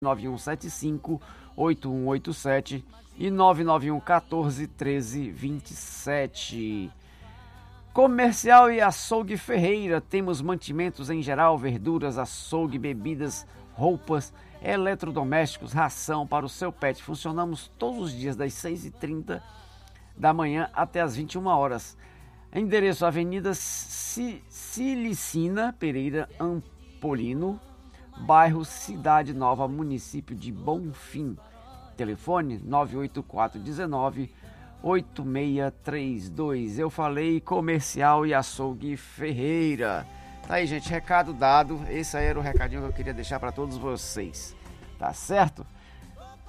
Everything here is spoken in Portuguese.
9175-8187 e 991 14 13 27. Comercial e Açougue Ferreira, temos mantimentos em geral, verduras, açougue, bebidas, roupas, eletrodomésticos, ração para o seu pet. Funcionamos todos os dias das 6h30 da manhã até as 21 horas. Endereço: Avenida Silicina Pereira Ampolino, bairro Cidade Nova, município de Bonfim. Telefone 98419-8632. Eu falei Comercial e Açougue Ferreira. Tá aí, gente, recado dado. Esse aí era o recadinho que eu queria deixar para todos vocês. Tá certo?